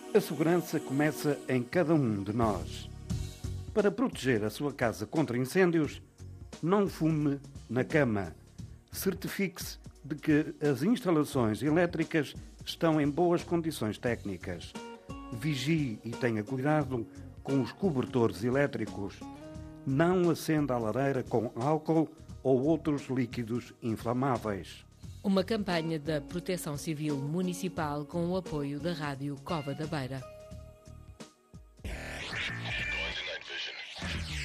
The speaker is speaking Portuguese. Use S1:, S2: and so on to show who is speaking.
S1: A segurança começa em cada um de nós. Para proteger a sua casa contra incêndios, não fume na cama. Certifique-se de que as instalações elétricas estão em boas condições técnicas. Vigie e tenha cuidado com os cobertores elétricos. Não acenda a lareira com álcool ou outros líquidos inflamáveis.
S2: Uma campanha da Proteção Civil Municipal com o apoio da Rádio Cova da Beira.